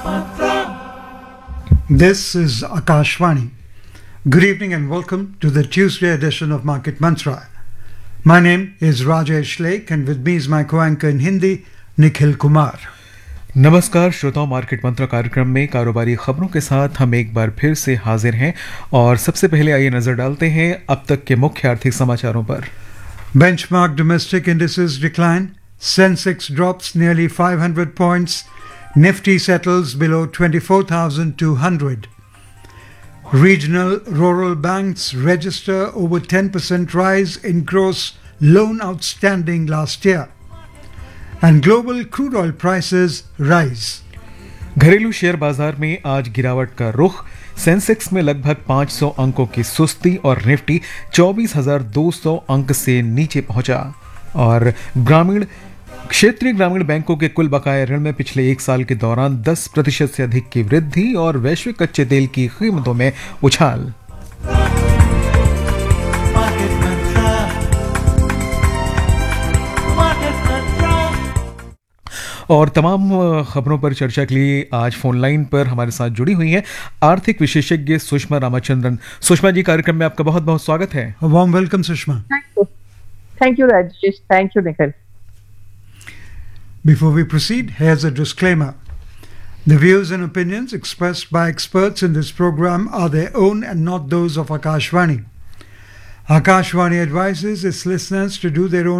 This is Akashvani. Good evening and welcome to the Tuesday edition of Market Mantra. My name is Rajesh Lake and with me is my co-anchor in Hindi, Nikhil Kumar. नमस्कार श्रोताओं, market मंत्र कार्यक्रम में कारोबारी खबरों के साथ हम एक बार फिर से हाजिर हैं और सबसे पहले आइए नजर डालते हैं अब तक के मुख्य आर्थिक समाचारों पर। Benchmark domestic indices decline. Sensex drops nearly 500 points. Nifty settles below 24,200. Regional rural banks register over 10% rise in gross loan outstanding last year. And global crude oil prices rise. घरेलू शेयर बाजार में आज गिरावट का रुख। सेंसेक्स में लगभग 500 अंकों की सुस्ती और निफ्टी 24,200 अंक से नीचे पहुंचा। और क्षेत्रीय ग्रामीण बैंकों के कुल बकाया ऋण में पिछले एक साल के दौरान 10% से अधिक की वृद्धि और वैश्विक कच्चे तेल की कीमतों में उछाल। और तमाम खबरों पर चर्चा के लिए आज फोन लाइन पर हमारे साथ जुड़ी हुई हैं आर्थिक विशेषज्ञ सुषमा रामचंद्रन। सुषमा जी, कार्यक्रम में आपका बहुत बहुत स्वागत है। Warm welcome, Sushma. Thank you, Rajesh. Thank you, Nikhil. Before we proceed, here's a disclaimer. The views and opinions expressed by experts in this program are their own and not those of Akashvani. Akashvani advises its listeners to do their own